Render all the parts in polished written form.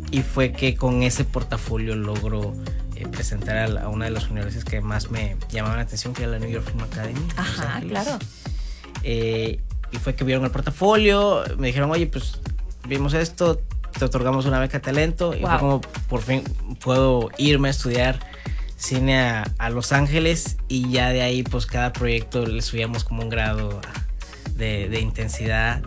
y fue que con ese portafolio logro presentar a una de las universidades que más me llamaban la atención, que era la New York Film Academy. Ajá, claro. Y fue que vieron el portafolio, me dijeron, oye, pues vimos esto, te otorgamos una beca de talento. Y fue como, por fin puedo irme a estudiar cine a Los Ángeles, y ya de ahí pues cada proyecto le subíamos como un grado de intensidad.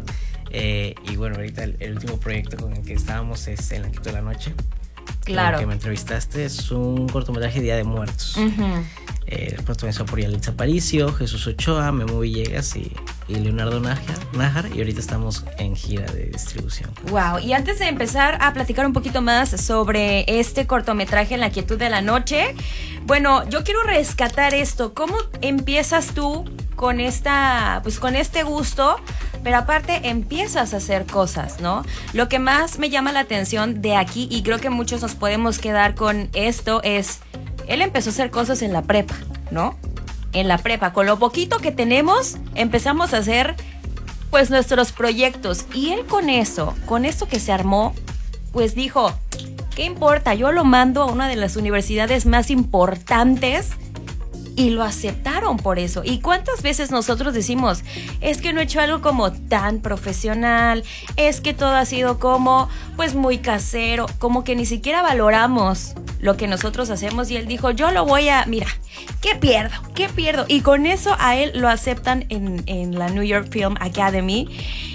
Y bueno, ahorita el último proyecto con el que estábamos es En la Quietud de la Noche. Claro. Que me entrevistaste, es un cortometraje Día de Muertos. Protagonizado por Yalitza Aparicio, Jesús Ochoa, Memo Villegas y Leonardo Nájar, y ahorita estamos en gira de distribución. Wow, y antes de empezar a platicar un poquito más sobre este cortometraje En la Quietud de la Noche, bueno, yo quiero rescatar esto. ¿Cómo empiezas tú con con este gusto? Pero aparte empiezas a hacer cosas, ¿no? Lo que más me llama la atención de aquí, y creo que muchos nos podemos quedar con esto, es él empezó a hacer cosas en la prepa, ¿no? En la prepa, con lo poquito que tenemos, empezamos a hacer pues nuestros proyectos. Y él con esto que se armó, pues dijo, ¿qué importa? Yo lo mando a una de las universidades más importantes. Y lo aceptaron por eso. ¿Y cuántas veces nosotros decimos, es que no he hecho algo como tan profesional, es que todo ha sido como pues muy casero, como que ni siquiera valoramos lo que nosotros hacemos? Y él dijo, yo lo voy a, mira, ¿qué pierdo? Y con eso a él lo aceptan en la New York Film Academy,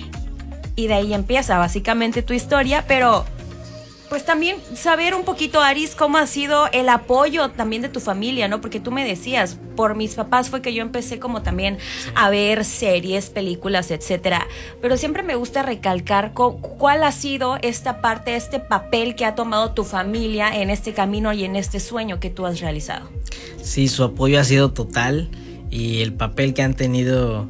y de ahí empieza básicamente tu historia. Pero pues también saber un poquito, Aris, cómo ha sido el apoyo también de tu familia, ¿no? Porque tú me decías, por mis papás fue que yo empecé como también a ver series, películas, etcétera. Pero siempre me gusta recalcar cuál ha sido esta parte, este papel que ha tomado tu familia en este camino y en este sueño que tú has realizado. Sí, su apoyo ha sido total, y el papel que han tenido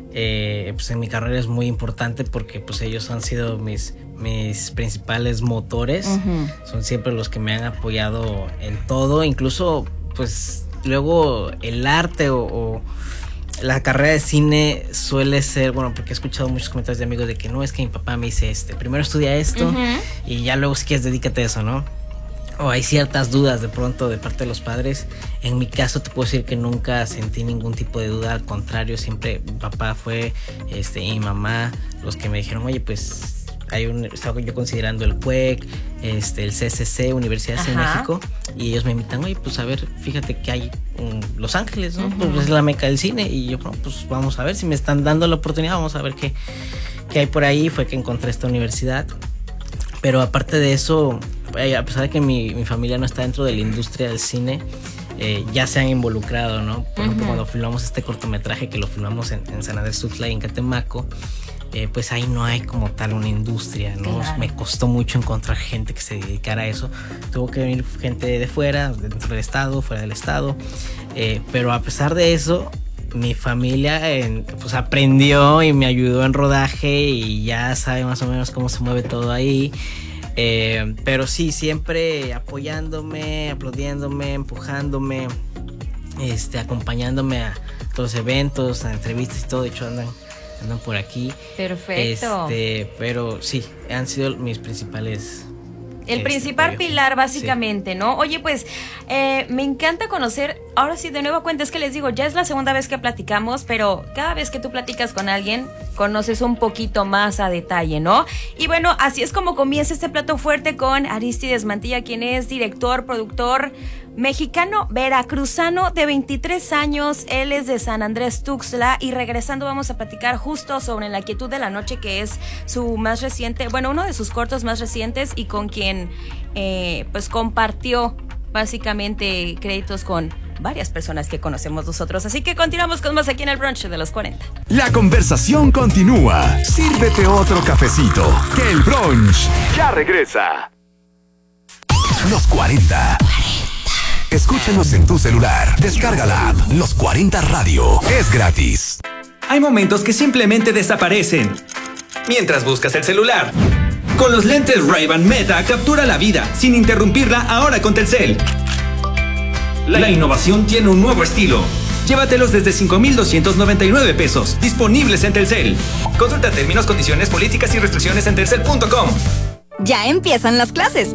pues en mi carrera es muy importante, porque pues ellos han sido mis principales motores. Son siempre los que me han apoyado en todo, incluso pues luego el arte o la carrera de cine suele ser, bueno, porque he escuchado muchos comentarios de amigos de que no, es que mi papá me dice primero estudia esto y ya luego si quieres dedícate a eso, ¿no? O hay ciertas dudas de pronto de parte de los padres. En mi caso te puedo decir que nunca sentí ningún tipo de duda, al contrario, siempre mi papá fue y mi mamá los que me dijeron, oye, pues estaba yo considerando el CUEC, el CCC, Universidad de México, y ellos me invitan, oye, pues a ver, fíjate que hay en Los Ángeles, ¿no? Pues es la meca del cine, y yo, pues vamos a ver si me están dando la oportunidad, vamos a ver qué hay por ahí. Fue que encontré esta universidad. Pero aparte de eso, a pesar de que mi familia no está dentro de la industria del cine, ya se han involucrado, ¿no? Por ejemplo, cuando filmamos este cortometraje, que lo filmamos en San Andrés Tuxtla y en Catemaco, pues ahí no hay como tal una industria, ¿no? Claro. Me costó mucho encontrar gente que se dedicara a eso. Tuvo que venir gente de fuera, dentro del estado, fuera del estado. Pero a pesar de eso, mi familia pues aprendió y me ayudó en rodaje, y ya sabe más o menos cómo se mueve todo ahí. Pero sí, siempre apoyándome, aplaudiéndome, empujándome, acompañándome a todos los eventos, a entrevistas y todo. De hecho andan por aquí. Perfecto. Pero sí, han sido mis principales. El principal pilar, básicamente, sí. ¿No? Oye, pues, me encanta conocer, ahora sí, de nueva cuenta, es que les digo, ya es la segunda vez que platicamos, pero cada vez que tú platicas con alguien, conoces un poquito más a detalle, ¿no? Y bueno, así es como comienza este plato fuerte con Arístides Mantilla, quien es director, productor mexicano, veracruzano, de 23 años. Él es de San Andrés Tuxtla, y regresando vamos a platicar justo sobre En la Quietud de la Noche, que es su más reciente, bueno, uno de sus cortos más recientes, y con quien pues compartió básicamente créditos con varias personas que conocemos nosotros. Así que continuamos con más aquí en el Brunch de los 40. La conversación continúa. Sírvete otro cafecito, que el Brunch ya regresa. Los 40. Escúchanos en tu celular. Descarga la app Los 40 Radio. Es gratis. Hay momentos que simplemente desaparecen mientras buscas el celular. Con los lentes Ray-Ban Meta, captura la vida sin interrumpirla, ahora con Telcel. La innovación tiene un nuevo estilo. Llévatelos desde 5,299 pesos. Disponibles en Telcel. Consulta términos, condiciones, políticas y restricciones en telcel.com. Ya empiezan las clases.